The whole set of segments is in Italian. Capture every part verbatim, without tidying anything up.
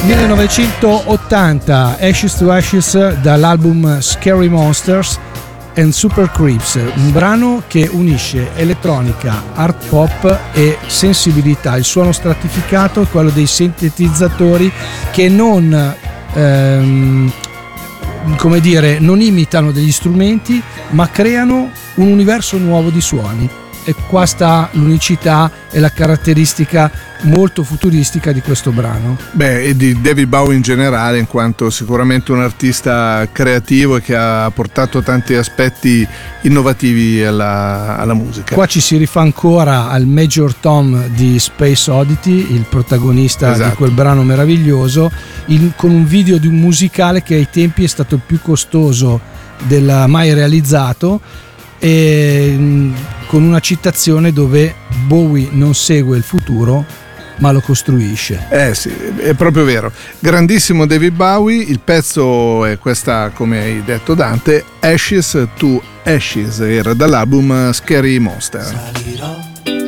millenovecentottanta, Ashes to Ashes, dall'album Scary Monsters and Super Creeps, un brano che unisce elettronica, art pop e sensibilità. Il suono stratificato è quello dei sintetizzatori che non ehm, come dire, non imitano degli strumenti, ma creano un universo nuovo di suoni. E qua sta l'unicità e la caratteristica molto futuristica di questo brano. Beh, e di David Bowie in generale, in quanto sicuramente un artista creativo e che ha portato tanti aspetti innovativi alla, alla musica. Qua ci si rifà ancora al Major Tom di Space Oddity, il protagonista esatto. di quel brano meraviglioso, in, con un video di un musicale che ai tempi è stato il più costoso del mai realizzato, e con una citazione dove Bowie non segue il futuro ma lo costruisce. Eh sì, è proprio vero. Grandissimo David Bowie. Il pezzo è questa, come hai detto Dante, Ashes to Ashes, era dall'album Scary Monster. Salirò,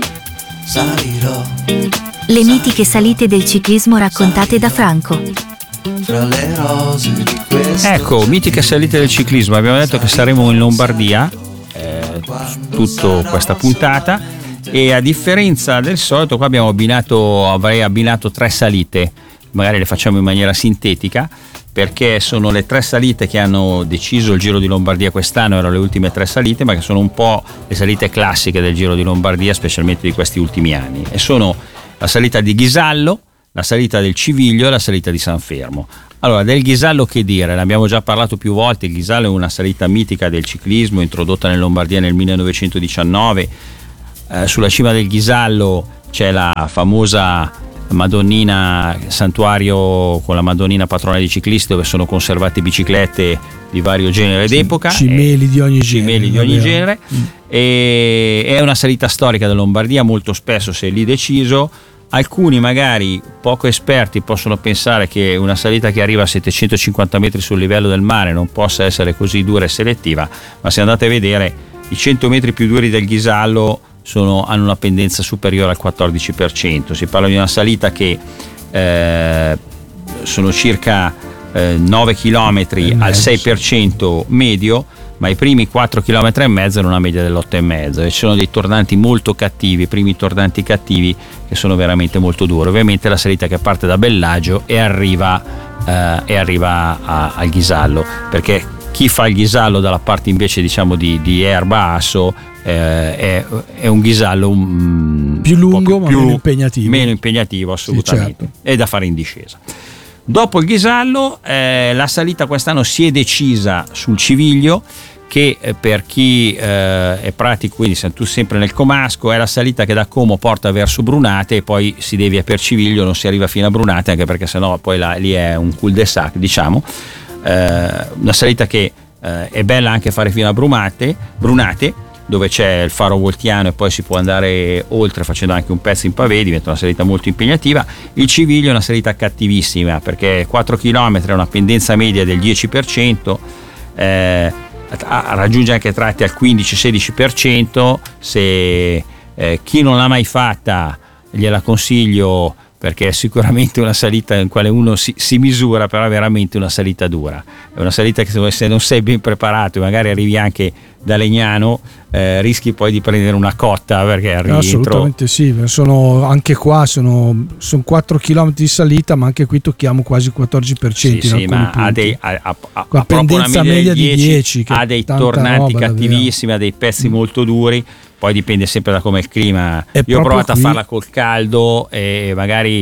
salirò, le mitiche salite del ciclismo raccontate da Franco. Fra le rose di questo ecco, mitiche salite del ciclismo. Abbiamo detto che saremo in Lombardia eh, tutta questa puntata, e a differenza del solito qua abbiamo abbinato, avrei abbinato tre salite, magari le facciamo in maniera sintetica, perché sono le tre salite che hanno deciso il Giro di Lombardia quest'anno, erano le ultime tre salite, ma che sono un po' le salite classiche del Giro di Lombardia, specialmente di questi ultimi anni, e sono la salita di Ghisallo, la salita del Civiglio e la salita di San Fermo. Allora, del Ghisallo che dire, ne abbiamo già parlato più volte. Il Ghisallo è una salita mitica del ciclismo, introdotta in Lombardia nel millenovecentodiciannove. Eh, sulla cima del Ghisallo c'è la famosa Madonnina, santuario con la Madonnina patrona dei ciclisti, dove sono conservate biciclette di vario genere d'epoca, cimeli di ogni cimeli genere, di ogni genere. Mm. E è una salita storica della Lombardia, molto spesso si è lì deciso. Alcuni magari poco esperti possono pensare che una salita che arriva a settecentocinquanta metri sul livello del mare non possa essere così dura e selettiva, ma se andate a vedere i cento metri più duri del Ghisallo sono, hanno una pendenza superiore al quattordici per cento. Si parla di una salita che eh, sono circa eh, nove chilometri al sei per cento medio, ma i primi quattro chilometri e mezzo hanno una media dell'otto e mezzo, e ci sono dei tornanti molto cattivi, i primi tornanti cattivi che sono veramente molto duri. Ovviamente la salita che parte da Bellagio e arriva, eh, e arriva a, al Ghisallo, perché chi fa il Ghisallo dalla parte invece diciamo di, di Erba Asso eh, è, è un Ghisallo um, più lungo più, ma meno impegnativo, meno impegnativo assolutamente, sì, certo. È da fare in discesa. Dopo il Ghisallo eh, la salita quest'anno si è decisa sul Civiglio, che eh, per chi eh, è pratico, quindi sei tu sempre nel Comasco, è la salita che da Como porta verso Brunate e poi si devia per Civiglio, non si arriva fino a Brunate, anche perché sennò poi là, lì è un cul-de-sac, diciamo. Eh, una salita che eh, è bella anche fare fino a Brunate, Brunate, dove c'è il faro voltiano e poi si può andare oltre facendo anche un pezzo in pavé, diventa una salita molto impegnativa. Il Civiglio è una salita cattivissima, perché quattro chilometri è una pendenza media del dieci per cento, eh, raggiunge anche tratti al quindici sedici per cento. Se eh, chi non l'ha mai fatta gliela consiglio, perché è sicuramente una salita in quale uno si, si misura, però è veramente una salita dura. È una salita che se non sei ben preparato e magari arrivi anche da Legnano, eh, rischi poi di prendere una cotta, perché arrivi assolutamente entro... sì, sono anche qua sono, sono quattro chilometri di salita, ma anche qui tocchiamo quasi il quattordici per cento. Sì, sì, ma ha dei a, a, a, a pendenza media di dieci, ha dei tornanti cattivissimi, ha dei pezzi mm. molto duri. Poi dipende sempre da come è il clima. È Io ho provato qui. a farla col caldo e magari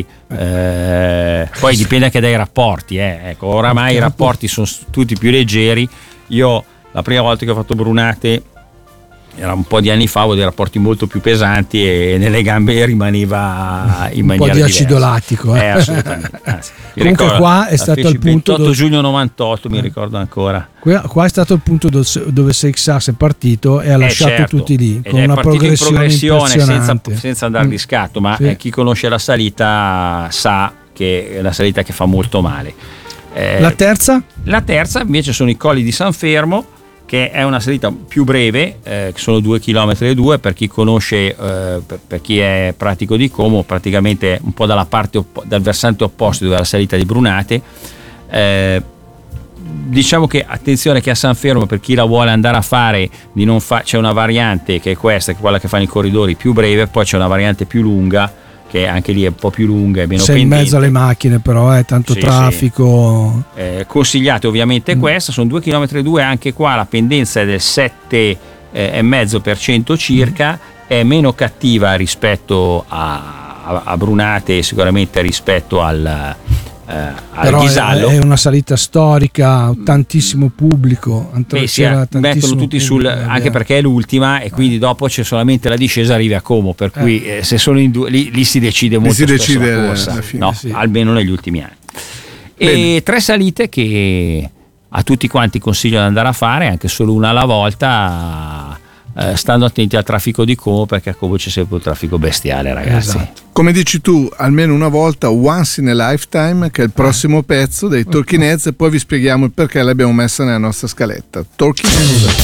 eh, poi dipende anche dai rapporti, eh. Ecco, oramai i rapporti sono tutti più leggeri. Io la prima volta che ho fatto Brunate era un po' di anni fa, avevo dei rapporti molto più pesanti e nelle gambe rimaneva in maniera un po' di diversa. acido lattico, eh. eh assolutamente. Anzi, comunque ricordo, qua è stato il punto ventotto dove... giugno novantotto, mi ricordo ancora. Qua, qua è stato il punto dove Seixas è partito e ha lasciato eh certo. tutti lì Ed con è una progressione, in progressione progressione senza, senza andare di scatto, ma sì. chi conosce la salita sa che è la salita che fa molto male. Eh, la terza? La terza invece sono i colli di San Fermo, che è una salita più breve, eh, che sono due chilometri e due, per chi conosce, eh, per, per chi è pratico di Como, praticamente un po' dalla parte oppo- dal versante opposto della salita di Brunate. Eh, diciamo che attenzione che a San Fermo, per chi la vuole andare a fare, di non fa- c'è una variante che è questa, che è quella che fanno i corridori, più breve, poi c'è una variante più lunga, che anche lì è un po' più lunga e meno sei pendente. in mezzo alle macchine, però è tanto Sì, traffico. Sì. Eh, consigliate ovviamente mm. questa, sono due chilometri e due, anche qua la pendenza è del sette virgola cinque per cento circa, mm. è meno cattiva rispetto a, a, a Brunate, sicuramente rispetto al Eh, al però Ghisallo. È, è una salita storica, tantissimo pubblico. Beh, sì, mettono tutti sul, pubblico, anche perché è l'ultima e quindi dopo c'è solamente la discesa, arrivi a Como, per eh. cui eh, se sono in due lì, lì si decide molto si spesso decide la corsa, fine, no? sì. Almeno negli ultimi anni. E tre salite che a tutti quanti consiglio di andare a fare, anche solo una alla volta, eh, stando attenti al traffico di Como, perché a Como c'è sempre un traffico bestiale, ragazzi. Esatto. Come dici tu, almeno una volta, once in a lifetime, che è il prossimo pezzo dei Talking Heads, e poi vi spieghiamo il perché l'abbiamo messa nella nostra scaletta. Talking Heads.